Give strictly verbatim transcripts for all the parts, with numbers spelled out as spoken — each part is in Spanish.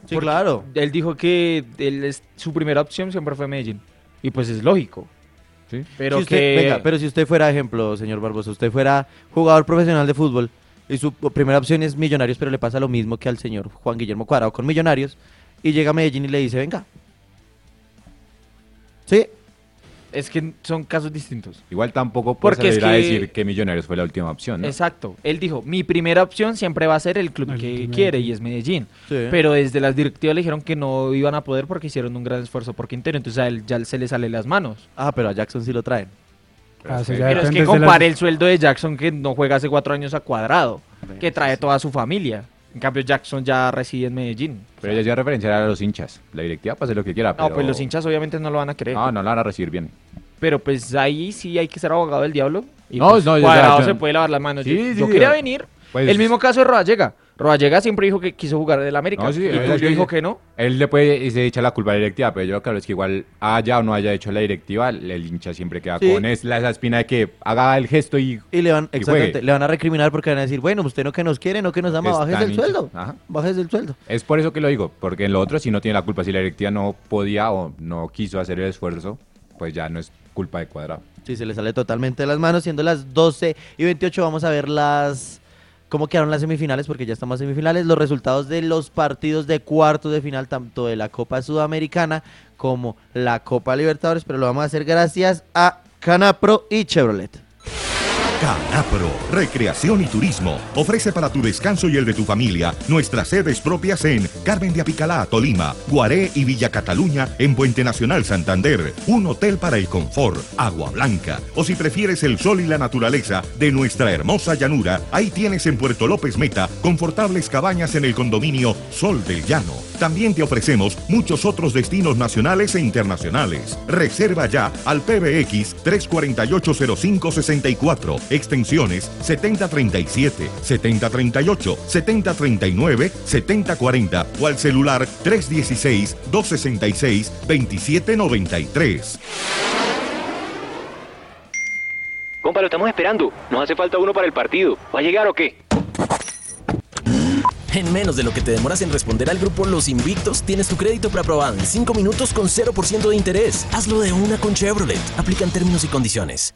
Sí, claro. Él dijo que él es, su primera opción siempre fue Medellín. Y pues es lógico. ¿Sí? Pero si usted, que... Venga, pero si usted fuera, ejemplo, señor Barbosa, usted fuera jugador profesional de fútbol y su primera opción es Millonarios, pero le pasa lo mismo que al señor Juan Guillermo Cuadrado con Millonarios, y llega a Medellín y le dice, venga. ¿Sí? Es que son casos distintos. Igual tampoco puede Porque es salir a que- decir que Millonarios fue la última opción, ¿no? Exacto. Él dijo, mi primera opción siempre va a ser el club El que Medellín. quiere y es Medellín. Sí. Pero desde las directivas le dijeron que no iban a poder porque hicieron un gran esfuerzo por Quintero. Entonces a él ya se le sale las manos. Ah, pero a Jackson sí lo traen. Ah, eso es ya Pero es depende que de las- compare el sueldo de Jackson que no juega hace cuatro años a Cuadrado, que trae toda su familia. En cambio Jackson ya reside en Medellín. Pero ella hacía referencia a los hinchas. La directiva puede hacer lo que quiera, pero... No, pues los hinchas obviamente no lo van a creer. No, no la van a recibir bien. Pero pues ahí sí hay que ser abogado del diablo. Y No, pues, no, ya- Cuadrado ya- se puede lavar las manos. Sí, yo sí, yo sí, quería ya. venir. Pues- El mismo caso de Rodallega. Rodallega siempre dijo que quiso jugar del América. No, sí, y él- Tulio él- dijo que no. Él le puede y se echa la culpa a la directiva, pero yo lo que hablo es que igual haya o no haya hecho la directiva, el, el hincha siempre queda Sí. con es, la, esa espina de que haga el gesto y... Y le van, Y exactamente, juegue. le van a recriminar porque van a decir, bueno, usted no que nos quiere, no que nos ama, Es bájese tan el hincha. sueldo. Ajá. Bájese el sueldo. Es por eso que lo digo, porque en lo otro si no tiene la culpa, si la directiva no podía o no quiso hacer el esfuerzo, pues ya no es culpa de Cuadrado. Sí, se le sale totalmente de las manos, siendo las doce y veintiocho. Vamos a ver las cómo quedaron las semifinales, porque ya estamos en semifinales, los resultados de los partidos de cuartos de final, tanto de la Copa Sudamericana como la Copa Libertadores, pero lo vamos a hacer gracias a Canapro y Chevrolet. Canapro, recreación y turismo. Ofrece para tu descanso y el de tu familia nuestras sedes propias en Carmen de Apicalá, Tolima, Guaré y Villa Cataluña en Puente Nacional, Santander. Un hotel para el confort, Agua Blanca. O si prefieres el sol y la naturaleza de nuestra hermosa llanura, ahí tienes en Puerto López Meta confortables cabañas en el condominio Sol del Llano. También te ofrecemos muchos otros destinos nacionales e internacionales. Reserva ya al P B X tres cuatro ocho cero cinco seis cuatro, extensiones setenta treinta y siete, setenta treinta y ocho, setenta treinta y nueve, setenta cuarenta o al celular tres dieciséis, doscientos sesenta y seis, veintisiete noventa y tres. Compa, lo estamos esperando. Nos hace falta uno para el partido. ¿Va a llegar o qué? En menos de lo que te demoras en responder al grupo Los Invictos, tienes tu crédito preaprobado en cinco minutos con cero por ciento de interés. Hazlo de una con Chevrolet. Aplican términos y condiciones.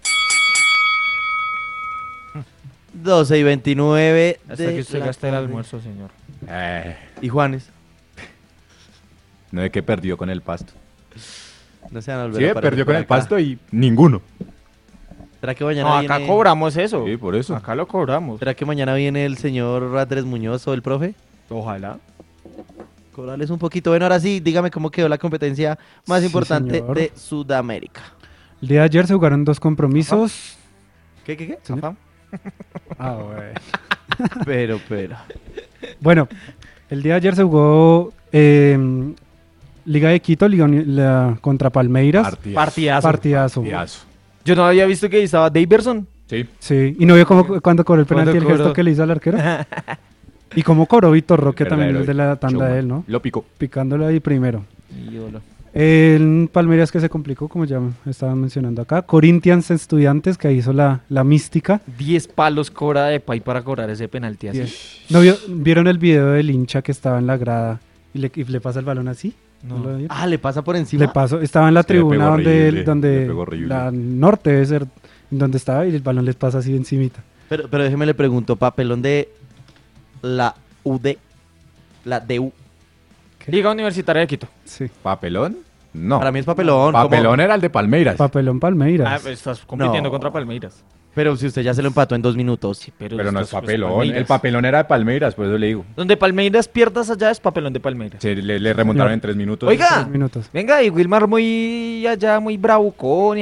doce y veintinueve Hasta de que usted la gaste el tarde. almuerzo, señor. Eh, Y Juanes, no es que perdió con el Pasto. no se van a volver Sí, a aparecer perdió por con el acá. Pasto y ninguno. ¿Será que mañana No, acá viene... cobramos eso. Sí, por eso. Acá lo cobramos. ¿Será que mañana viene el señor Andrés Muñoz o el profe? Ojalá. Cobrarles un poquito. Bueno, ahora sí, dígame cómo quedó la competencia más Sí, importante señor. de Sudamérica. El día de ayer se jugaron dos compromisos. ¿Qué, qué, qué? Señor. Ah, bueno. Pero, pero. Bueno, el día de ayer se jugó eh, Liga de Quito Liga Uni- la- contra Palmeiras. Partidazo. Partidazo. Partidazo. Partidazo. Yo no había visto que ahí estaba Daverson. Sí. Sí, y no vio cómo, cuando cobró el ¿Cuándo penalti el gesto cobró? que le hizo al arquero. Y cómo cobró Víctor Roque también, el Verdadero de la tanda showman. de él, ¿no? Lo picó. Picándolo ahí primero. Ídolo. El Palmeiras que se complicó, como ya estaban mencionando acá. Corinthians Estudiantes, que hizo la, la mística. diez palos cobra de Pay para cobrar ese penalti así. ¿No vio- vieron el video del hincha que estaba en la grada y le, y le pasa el balón así? No. ¿No lo vieron? Ah, le pasa por encima. Le pasó, estaba en la Se le tribuna pegó donde, horrible, le donde pegó horrible. la norte debe ser, donde estaba y el balón les pasa así encimita. Pero, pero déjeme le pregunto, papelón de la U D, la D U. Liga Universitaria de Quito. Sí. ¿Papelón? No. Para mí es papelón. ¿cómo? Papelón era el de Palmeiras. Papelón Ah, Palmeiras. pues estás compitiendo No. contra Palmeiras. Pero si usted ya se lo empató en dos minutos. Pero, Pero no es estás- pues, papelón. Palmeiras. El papelón era de Palmeiras, por eso le digo. Donde Palmeiras pierdas allá es papelón de Palmeiras. Se le, le remontaron No. en tres minutos. Oiga. Tres minutos. Venga, y Wilmar muy allá, muy bravucón.